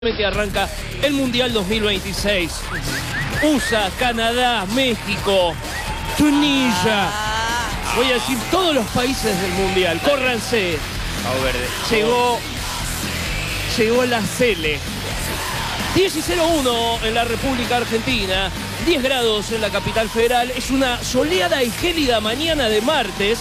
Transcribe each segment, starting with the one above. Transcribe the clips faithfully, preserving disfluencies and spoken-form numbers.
Que arranca el Mundial dos mil veintiséis. U S A, Canadá, México, Tunisia. Voy a decir todos los países del Mundial. Córranse. Llegó, llegó la Cele. diez y cero uno en la República Argentina. diez grados en la capital federal. Es una soleada y gélida mañana de martes.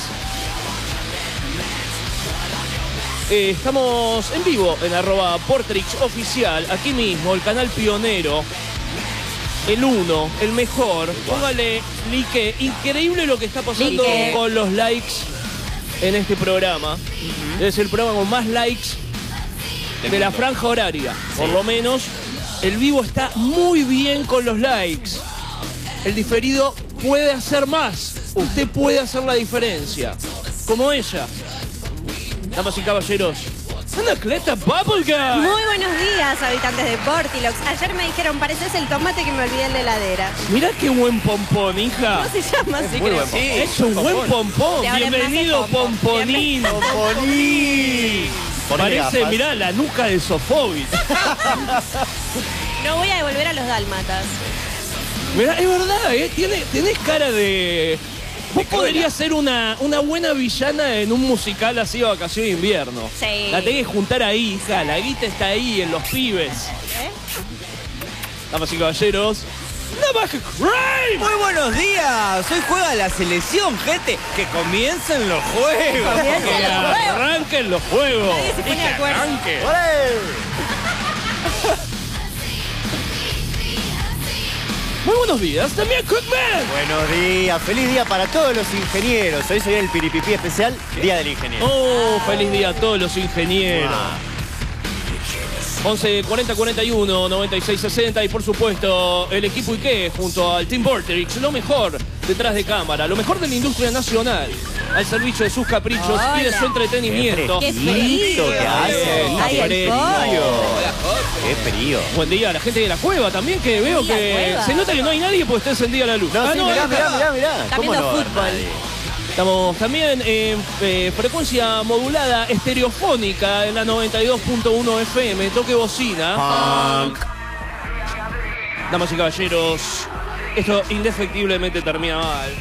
Eh, estamos en vivo en arroba Portrix Oficial, aquí mismo, el canal pionero, el uno, el mejor. Póngale like. Increíble lo que está pasando like. Con los likes en este programa. Uh-huh. Es el programa con más likes de la franja horaria. Sí. Por lo menos, el vivo está muy bien con los likes. El diferido puede hacer más. Usted puede hacer la diferencia. Como ella. Damas y caballeros, Anacleta Bubblegum. Muy buenos días, habitantes de Portilox. Ayer me dijeron, pareces el tomate que me olvidé en la heladera. Mirá qué buen pompón, hija. ¿Cómo se llama así? Muy buen sí, es un pompón. Buen pompón. Bienvenido, pomponín. Pomponín. Parece, mirá, la nuca de Sofovich. No voy a devolver a los dálmatas. Mirá, es verdad, ¿eh? Tienes, tenés cara de... Vos podrías ser una, una buena villana en un musical así de vacación de invierno. Sí. La tenés que juntar ahí, hija. La guita está ahí, en los pibes. ¿Eh? Damas y caballeros, Navaja Crime. Muy buenos días. Hoy juega la selección, gente. Que comiencen los juegos. Comiencen que los juegos. arranquen los juegos. Nadie se pone de acuerdo. Muy buenos días, también Cookman. Buenos días, feliz día para todos los ingenieros. Hoy se viene el piripipí especial, ¿qué? Día del ingeniero. Oh, feliz día a todos los ingenieros. Wow. once cuarenta cuarenta y uno noventa y seis sesenta y por supuesto el equipo Ike junto al Team Portrix, lo mejor detrás de cámara, lo mejor de la industria nacional, al servicio de sus caprichos. Hola. Y de su entretenimiento. Qué frío que hace. Ay, frío. Qué frío. Buen día a la gente de la cueva también, que veo que se nota que no hay nadie porque está encendida la luz. No, ah, sí, no, mirá, mirá, mirá, mirá. Está viendo no? fútbol. Estamos también en eh, frecuencia modulada estereofónica en la noventa y dos punto uno F M. Toque bocina. Punk. Damas y caballeros, esto indefectiblemente termina mal.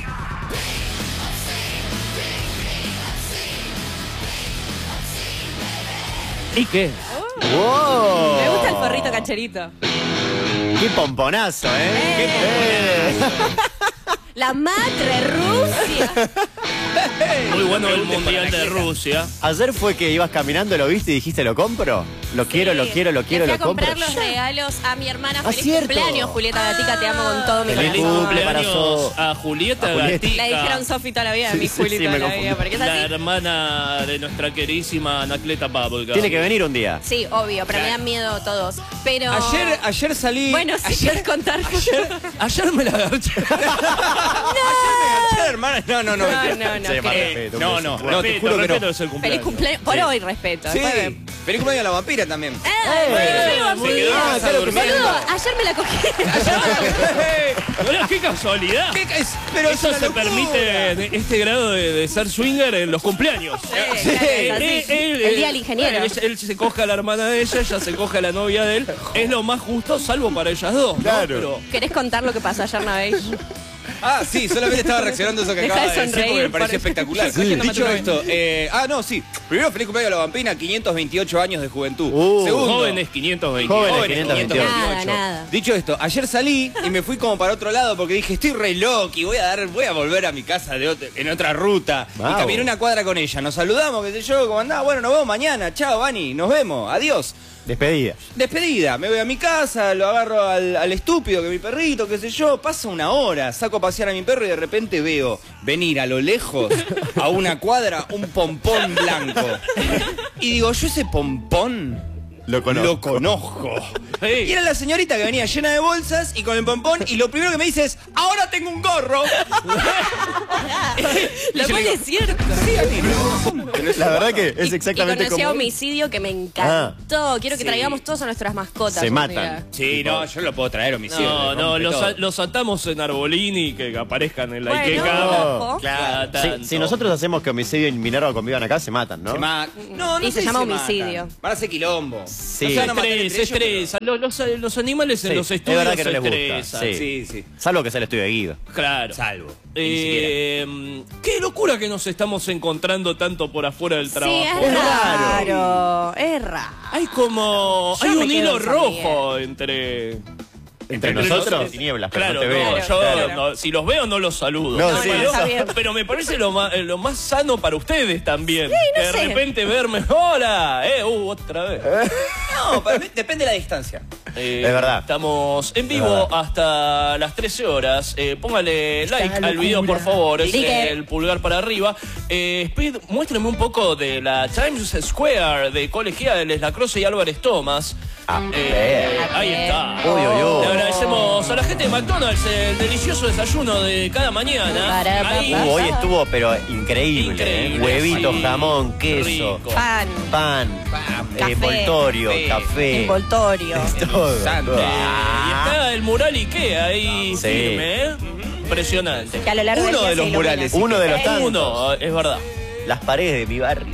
¿Y qué? Wow. Me gusta el forrito cancherito. Qué pomponazo, ¿eh? Eh. Qué pomponazo. La madre Rusia. Muy bueno el Mundial de Rusia. Ayer fue que ibas caminando, lo viste y dijiste, ¿lo compro? Lo sí. quiero, lo quiero, lo quiero, Le lo fui a compro. comprar los regalos a mi hermana. Ah, Feliz ¿cierto? cumpleaños, Julieta Gatica. Te amo con todo mi Feliz corazón. cumpleaños a Julieta, a Julieta. Gatica. Le dijeron Sofi toda la vida, Sí, mi sí, Juli sí, toda me la confundí. vida. Porque es La así. hermana de nuestra queridísima Anacleta Bubblegum. Tiene que venir un día. Sí, obvio, pero me dan miedo todos. Pero... Ayer, ayer salí... Bueno, si ayer, quieres contar. Ayer, ayer me la garché. Ayer, hermana. No, no, no. No, no, no. Sí, más que- respeto, No, un no, beso. no, te Respeto, juro que respeto no. es el Feliz cumpleaños. cumpleaños. Por Sí. hoy, respeto. Sí. Después- Feliz cumpleaños a la vampira también. Eh, Eh, boludo, se quedó en Ah, casa claro que durmiendo. boludo, ayer me la cogí. Mirá, qué casualidad. ¿Qué es? Pero es Eso una se locura. permite este grado de, de ser swinger en los cumpleaños. Sí, claro, es así. Eh, él, El eh, día del ingeniero. Él, él se coge a la hermana de ella, ella se coge a la novia de él. Es lo más justo, salvo para ellas dos, ¿no? Claro. Pero ¿Querés contar lo que pasó ayer, Navey? Ah, sí, solamente estaba reaccionando a eso que Deja acaba de de decir sonreír, porque me pareció por- espectacular. Sí. Dicho esto, eh, ah, no, sí. Primero, feliz cumpleaños a la vampina, quinientos veintiocho años de juventud. Uh, Segundo, jóvenes quinientos veinte. Jóvenes jóvenes quinientos veintiocho. Nada, nada. Dicho esto, ayer salí y me fui como para otro lado porque dije, estoy re loco y voy a dar, voy a volver a mi casa de otra- en otra ruta. Wow. Y caminé una cuadra con ella. Nos saludamos, qué sé yo, como andaba, bueno, nos vemos mañana. Chao, Vani, nos vemos, adiós. Despedida. Despedida, me voy a mi casa, lo agarro al, al estúpido, que mi perrito, qué sé yo, pasa una hora, saco a pasear a mi perro y de repente veo venir a lo lejos, a una cuadra, un pompón blanco. Y digo, yo ese pompón Lo conozco. lo conozco. Hey. Y era la señorita que venía llena de bolsas y con el pompón, y lo primero que me dice es, ahora tengo un gorro. Lo cual es cierto. La verdad que es Y- exactamente y conocí a como... Homicidio, que me encantó. Quiero que Sí. traigamos todos a nuestras mascotas. Se un matan. día. Sí, no, yo lo puedo traer, homicidio. No, me no, rompe los, todo. los atamos en Arbolini que aparezcan en la Bueno, Ikea. ojo. Claro. Cada Si, tanto. si nosotros hacemos que Homicidio y Minerva convivan acá, se matan, ¿no? Se ma- No, no Y sé se si llama matan. homicidio. Van a hacer quilombo. Sí. No se van a matar Estrés, entre ellos, estrés. Los, los, los animales en Sí, los es estudios verdad que no se les gusta. estresan. Sí. Sí, sí. Salvo que sea el estudio de Guido. Claro. Salvo. Eh, qué locura que nos estamos encontrando tanto por afuera del trabajo. Sí, es raro. Es raro. Hay como... Yo hay me un quedo hilo en San rojo entre... Entre Entre nosotros, nosotros. tinieblas, pero Claro, no te veo. no, yo claro. no, si los veo no los saludo. No, sí. pero, está bien. pero me parece lo más, lo más sano para ustedes también. no que de sé. repente verme, hola, eh, uh, otra vez. No, para mí depende de la distancia. Eh, Es verdad. Estamos en vivo verdad. hasta las trece horas. Eh, póngale Esta like al locura. video, por favor. Es Like. el pulgar para arriba. Eh, Speed, muéstrame un poco de la Times Square de Colegiales, La Croce y Álvarez Thomas. Ah, Eh, bien. ahí está. Uy, uy, uy. Le agradecemos a la gente de McDonald's el delicioso desayuno de cada mañana. Para, Ahí, pa, pa. Uh, hoy estuvo, pero increíble. Increíble, ¿eh? Huevito, sí. jamón, queso, Rico. Pan, pan, Café. envoltorio, Café. café. envoltorio. Todo. Santo. Eh, Ah. y está el mural Ikea ahí Sí. firme, ¿eh? Impresionante. Que a lo largo del Uno día de se los ilumina. murales. Uno de los Eh, tantos. Uno, es verdad. Las paredes de mi barrio.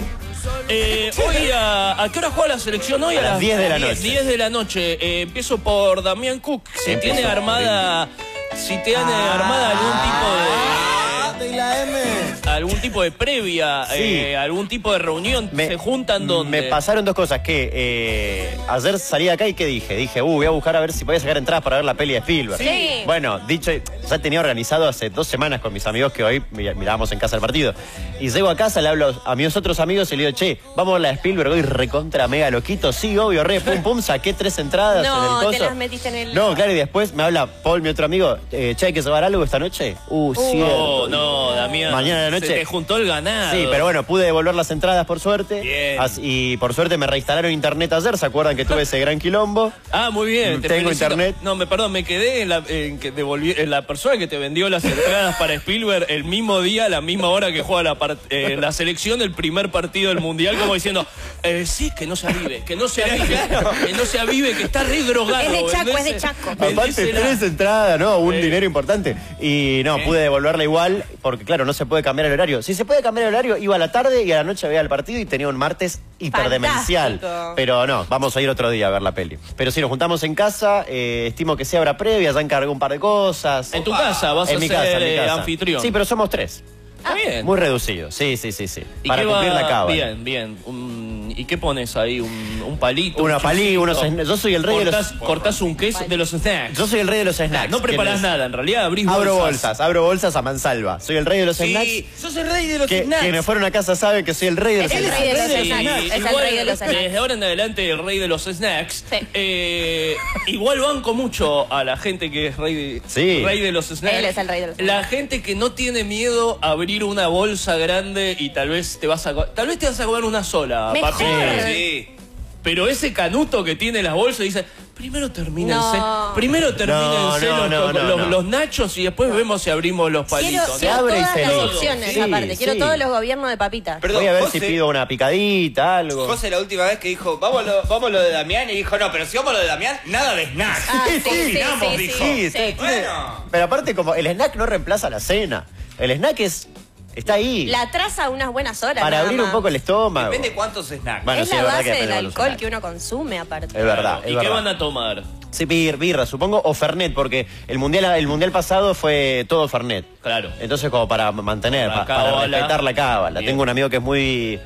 Eh, hoy, a, ¿a qué hora juega la selección? Hoy A las diez de la diez, noche. diez de la noche. Eh, empiezo por Damián Cook. Si Empiezo tiene por armada, si tiene armada algún tipo de... y la M. algún tipo de previa, Sí. eh, algún tipo de reunión, se juntan donde... Me pasaron dos cosas, que eh, ayer salí de acá y ¿qué dije? Dije, uh, voy a buscar a ver si podía sacar entradas para ver la peli de Spielberg. Sí. Bueno, dicho, ya tenía organizado hace dos semanas con mis amigos que hoy mi- mirábamos en casa el partido. Y llego a casa, le hablo a mis otros amigos y le digo, che, vamos a ver la de Spielberg hoy recontra mega loquito. Sí, obvio, re, pum, pum, saqué tres entradas No, en el coso. te las metiste en el- No, claro, y después me habla Paul, mi otro amigo, eh, che, ¿hay que llevar algo esta noche? Uh, sí. No, no, Damián. Mañana de noche. Se te juntó el ganado. Sí, pero bueno, pude devolver las entradas por suerte. Bien. As- y por suerte me reinstalaron internet ayer. ¿Se acuerdan que tuve ese gran quilombo? Ah, muy bien. te Tengo felicito. internet. No, me perdón, me quedé en la, en que devolví, en la persona que te vendió las entradas para Spielberg el mismo día, a la misma hora que juega la, part- eh, la selección del primer partido del Mundial, como diciendo, eh, sí, que no se avive, que no se avive, que no se avive, que está re drogado. Es de Chaco, vendese- es de Chaco. Aparte, vendésela. tres entradas, ¿no? Un Sí. dinero importante. Y no, pude devolverla igual, porque claro, no se puede cambiar el horario. Si se puede cambiar el horario, iba a la tarde y a la noche veía el partido y tenía un martes hiperdemencial. Fantástico. Pero no, vamos a ir otro día a ver la peli. Pero si nos juntamos en casa, eh, estimo que sí habrá previa, ya encargué un par de cosas. En tu casa vas en a mi ser casa, en mi eh, casa. anfitrión. Sí, pero somos tres. Está bien. Muy reducido, sí, sí, sí, sí. ¿Y Para qué cumplir va- la cábala. Bien, bien. Un- ¿Y qué pones ahí? ¿Un, un palito? Una un palí, chuchito? unos sna- yo soy el rey de los- Cortás- Cortás un queso de los snacks. Yo soy el rey de los snacks. No preparás que les- nada, en realidad abrís Abro bolsas. bolsas, abro bolsas a mansalva. Soy el rey de los Sí, snacks. sos el rey de los Que, snacks. quienes fueron a casa saben que soy el rey de los Es el snacks. rey de los Sí, snacks. Es el igual, rey de los snacks. Desde ahora en adelante el rey de los snacks. Sí. Eh, igual banco mucho a la gente que es rey de, Sí. rey de los snacks. Él es el rey de los La gente que no tiene miedo a abrir una bolsa grande y tal vez te vas a co- tal vez te vas a comer una sola. Mejor. aparte. Sí. Pero ese canuto que tiene las bolsas dice, primero termínense, No. primero No, termínense no, los, no, no, los- no. los nachos y después vemos si abrimos los Quiero, palitos. Se quiero abre y todas se las elige. opciones, Sí, aparte. Quiero sí. todos los gobiernos de papitas. Perdón, Voy a ver José- si pido una picadita, algo. José la última vez que dijo, vamos a lo, vamos a lo de Damián, y dijo, no, pero si vamos a lo de Damián, nada de snacks. Ah, sí, sí, Combinamos, sí, dijo. Sí, sí. está- tiene- Bueno. Pero aparte, como el snack no reemplaza la cena. El snack es está ahí. La traza unas buenas horas. para nada abrir un más. poco el estómago. Depende cuántos snacks. Bueno, es sí, la verdad base que del depende de los alcohol snacks. que uno consume, aparte. Es verdad, es ¿Y qué verdad. van a tomar? Sí, bir- birra, supongo, o Fernet, porque el mundial, el mundial pasado fue todo Fernet. Claro. Entonces, como para mantener, La pa- para cábala. respetar la cábala. Bien. Tengo un amigo que es muy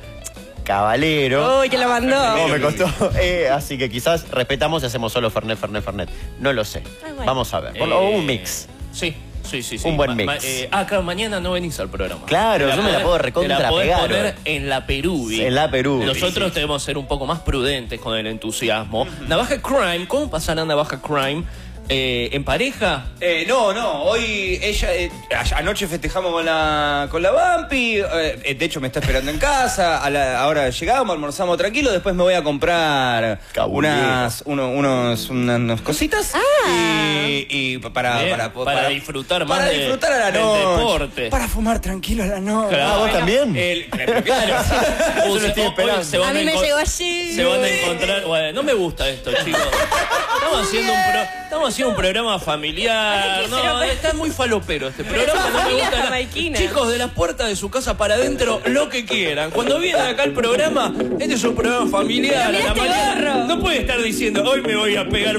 cabalero. Uy, que lo mandó. No, me costó. Eh, así que quizás respetamos y hacemos solo Fernet, Fernet, Fernet. No lo sé. Ay, bueno. Vamos a ver. Por- o Eh, un mix. Sí, sí, sí. sí. Un buen Ma- mix. ma- eh, ah, claro, mañana no venís al programa. Claro, Te yo me la podés- puedo recontra Te la podés pegar, poner hoy. en la Peruvi. En la Peruvi, Nosotros sí. debemos ser un poco más prudentes con el entusiasmo. Navaja Crime, ¿cómo pasará Navaja Crime? Eh, ¿En pareja? Eh, no, no, hoy ella, eh, a- anoche festejamos con la, con la Vampi, eh, de hecho me está esperando en casa, a la- ahora llegamos, almorzamos tranquilo, después me voy a comprar Cabulero. unas, uno- unos, unas, unas cositas Ah. y, y para, Bien, para, para disfrutar más para de- disfrutar a la del noche, deporte. para fumar tranquilo a la noche. Claro. Ah, ¿vos también? El- claro. Uh, lo se- estoy hoy esperando. se van A mí me encon- llegó allí. Se van a encontrar. Bueno, no me gusta esto, chicos. Estamos haciendo un pro- estamos haciendo un programa familiar. No, está muy falopero este programa. No me gusta nada. Chicos, de las puertas de su casa para adentro, lo que quieran. Cuando vienen acá al programa, este es un programa familiar. A la mañana, no puede estar diciendo, hoy me voy a pegar